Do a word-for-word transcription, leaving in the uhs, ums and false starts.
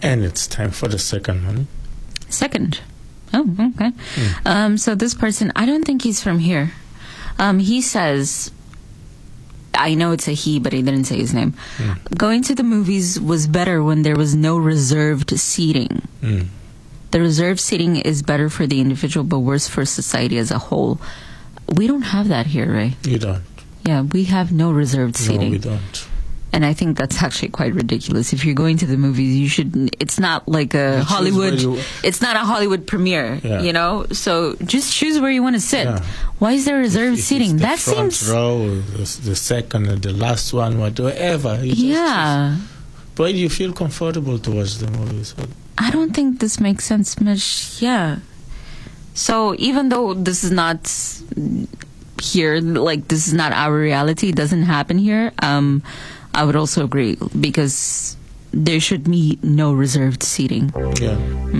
And it's time for the second one. Second. Oh, okay. Mm. Um, so this person, I don't think he's from here. Um, he says, I know it's a he, but he didn't say his name. Mm. Going to the movies was better when there was no reserved seating. Mm. The reserved seating is better for the individual, but worse for society as a whole. We don't have that here, Ray. You don't. Yeah, we have no reserved seating. No, we don't. And I think that's actually quite ridiculous. If you're going to the movies, you should. It's not like a you Hollywood. You, it's not a Hollywood premiere, yeah. you know. So just choose where you want to sit. Yeah. Why is there reserved if, seating? If that front seems. row, the, the second, and the last one, whatever. Yeah. Why do you feel comfortable to watch the movies? I don't think this makes sense much. Yeah. So even though this is not here, like this is not our reality, it doesn't happen here. Um, I would also agree because there should be no reserved seating. Yeah.